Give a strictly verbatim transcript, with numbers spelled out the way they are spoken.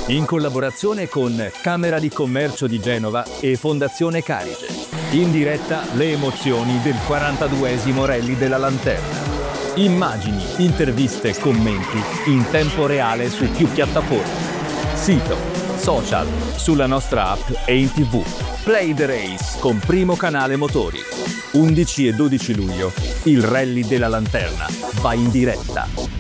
in collaborazione con Camera di Commercio di Genova e Fondazione Carige. In diretta le emozioni del quarantaduesimo Rally della Lanterna. Immagini, interviste, commenti in tempo reale su più piattaforme. Sito, social, sulla nostra app e in tv. Play the Race con Primo Canale Motori. undici e dodici luglio il Rally della Lanterna va in diretta.